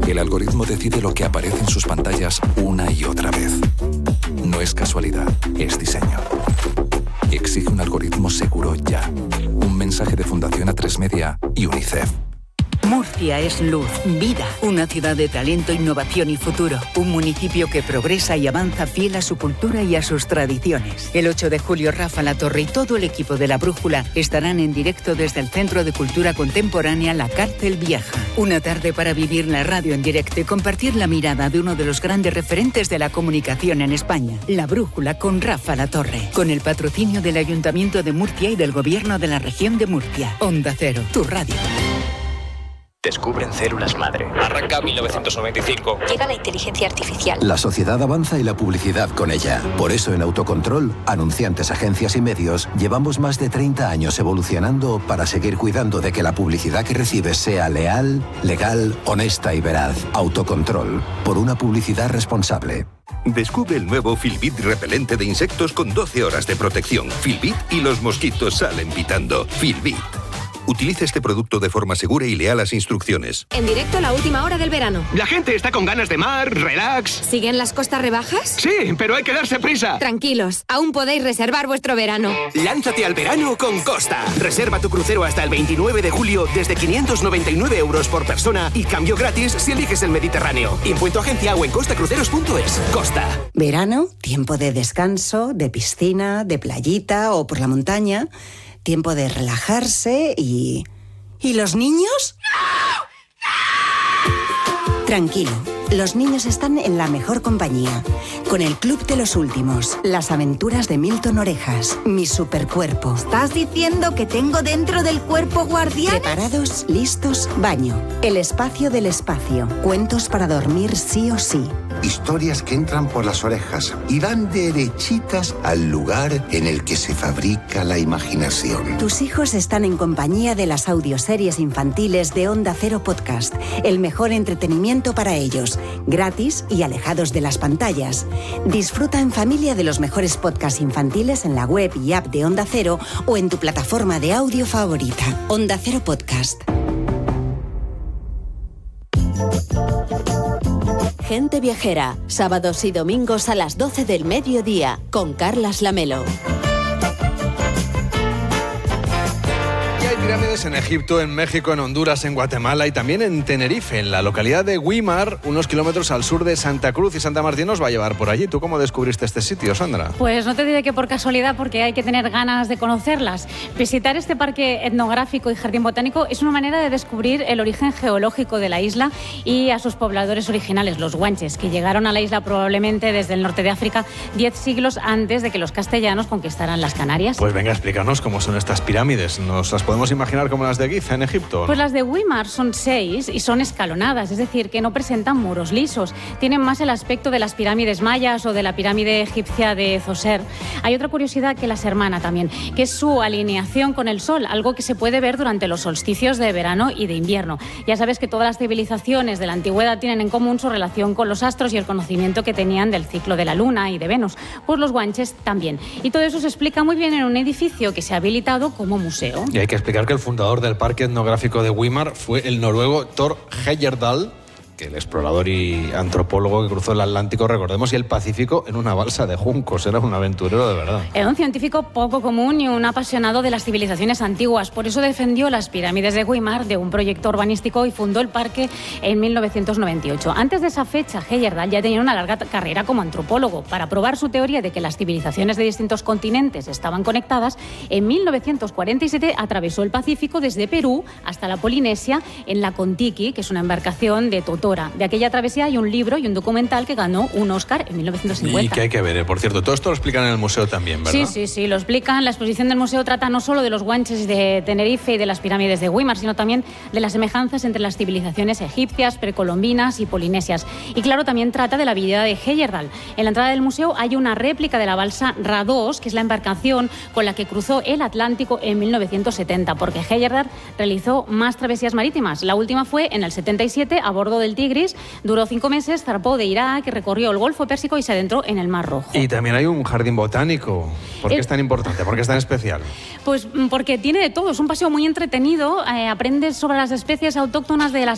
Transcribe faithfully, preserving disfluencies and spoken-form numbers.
El algoritmo decide lo que aparece en sus pantallas una y otra vez. No es casualidad, es diseño. Exige un algoritmo seguro ya. Un mensaje de Fundación A tres Media y UNICEF. Murcia es luz, vida, una ciudad de talento, innovación y futuro. Un municipio que progresa y avanza fiel a su cultura y a sus tradiciones. El ocho de julio, Rafa Latorre y todo el equipo de La Brújula estarán en directo desde el Centro de Cultura Contemporánea La Cárcel Vieja. Una tarde para vivir la radio en directo y compartir la mirada de uno de los grandes referentes de la comunicación en España. La Brújula con Rafa Latorre. Con el patrocinio del Ayuntamiento de Murcia y del Gobierno de la Región de Murcia. Onda Cero, tu radio. Descubren células madre. Arranca mil novecientos noventa y cinco. Llega la inteligencia artificial. La sociedad avanza y la publicidad con ella. Por eso en Autocontrol, anunciantes, agencias y medios, llevamos más de treinta años evolucionando para seguir cuidando de que la publicidad que recibes sea leal, legal, honesta y veraz. Autocontrol. Por una publicidad responsable. Descubre el nuevo Filbit repelente de insectos con doce horas de protección. Filbit y los mosquitos salen pitando. Filbit. Utilice este producto de forma segura y lea las instrucciones. En directo, la última hora del verano. La gente está con ganas de mar, relax. ¿Siguen las costas rebajas? Sí, pero hay que darse prisa. Tranquilos, aún podéis reservar vuestro verano. Lánzate al verano con Costa. Reserva tu crucero hasta el veintinueve de julio desde quinientos noventa y nueve euros por persona y cambio gratis si eliges el Mediterráneo. Impuesto agencia o en costacruceros punto es. Costa. Verano, tiempo de descanso, de piscina, de playita o por la montaña. Tiempo de relajarse y... ¿Y los niños? Tranquilo, los niños están en la mejor compañía. Con el Club de los Últimos, las aventuras de Milton Orejas, mi supercuerpo. ¿Estás diciendo que tengo dentro del cuerpo guardián? Preparados, listos, baño. El espacio del espacio. Cuentos para dormir sí o sí. Historias que entran por las orejas y van derechitas al lugar en el que se fabrica la imaginación. Tus hijos están en compañía de las audioseries infantiles de Onda Cero Podcast. El mejor entretenimiento para ellos. Gratis y alejados de las pantallas. Disfruta en familia de los mejores podcasts infantiles en la web y app de Onda Cero o en tu plataforma de audio favorita. Onda Cero Podcast. Gente Viajera, sábados y domingos a las doce del mediodía, con Carlas Lamelo. Pirámides en Egipto, en México, en Honduras, en Guatemala y también en Tenerife, en la localidad de Güímar, unos kilómetros al sur de Santa Cruz, y Santa Martín nos va a llevar por allí. ¿Tú cómo descubriste este sitio, Sandra? Pues no te diré que por casualidad, porque hay que tener ganas de conocerlas. Visitar este parque etnográfico y jardín botánico es una manera de descubrir el origen geológico de la isla y a sus pobladores originales, los guanches, que llegaron a la isla probablemente desde el norte de África diez siglos antes de que los castellanos conquistaran las Canarias. Pues venga, explícanos cómo son estas pirámides. ¿Nos las podemos imaginar como las de Giza en Egipto? Pues las de Güímar son seis y son escalonadas, es decir, que no presentan muros lisos. Tienen más el aspecto de las pirámides mayas o de la pirámide egipcia de Zoser. Hay otra curiosidad que las hermana también, que es su alineación con el sol, algo que se puede ver durante los solsticios de verano y de invierno. Ya sabes que todas las civilizaciones de la antigüedad tienen en común su relación con los astros y el conocimiento que tenían del ciclo de la luna y de Venus. Pues los guanches también. Y todo eso se explica muy bien en un edificio que se ha habilitado como museo. Y hay que explicar que el fundador del Parque Etnográfico de Güímar fue el noruego Thor Heyerdahl, que el explorador y antropólogo que cruzó el Atlántico, recordemos, y el Pacífico en una balsa de juncos. Era un aventurero de verdad. Era un científico poco común y un apasionado de las civilizaciones antiguas. Por eso defendió las pirámides de Güímar de un proyecto urbanístico y fundó el parque en mil novecientos noventa y ocho. Antes de esa fecha, Heyerdahl ya tenía una larga carrera como antropólogo. Para probar su teoría de que las civilizaciones de distintos continentes estaban conectadas, en mil novecientos cuarenta y siete atravesó el Pacífico desde Perú hasta la Polinesia en la Kon-Tiki, que es una embarcación de Totora. De aquella travesía hay un libro y un documental que ganó un Oscar en mil novecientos cincuenta. Y que hay que ver, ¿eh? Por cierto, todo esto lo explican en el museo también, ¿verdad? Sí, sí, sí, lo explican. La exposición del museo trata no solo de los guanches de Tenerife y de las pirámides de Güímar, sino también de las semejanzas entre las civilizaciones egipcias, precolombinas y polinesias. Y claro, también trata de la vida de Heyerdahl. En la entrada del museo hay una réplica de la balsa Ra dos, que es la embarcación con la que cruzó el Atlántico en mil novecientos setenta, porque Heyerdahl realizó más travesías marítimas. La última fue en el setenta y siete a bordo del Tigris, duró cinco meses, zarpó de Irak, recorrió el Golfo Pérsico y se adentró en el Mar Rojo. Y también hay un jardín botánico. ¿Por qué el... es tan importante? ¿Por qué es tan especial? Pues porque tiene de todo, es un paseo muy entretenido, eh, aprendes sobre las especies autóctonas de las